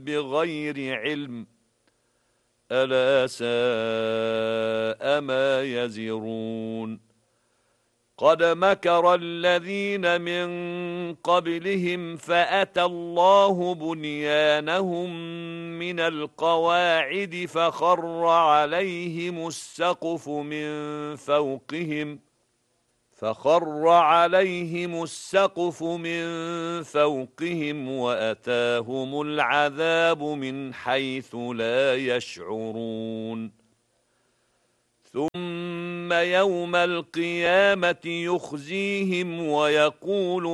بغير علم ألا ساء ما يزرون قد مكر الذين من قبلهم فأتى الله بنيانهم من القواعد فخر عليهم السقف من فوقهم وأتاهم العذاب من حيث لا يشعرون ثم يوم القيامة يخزيهم ويقول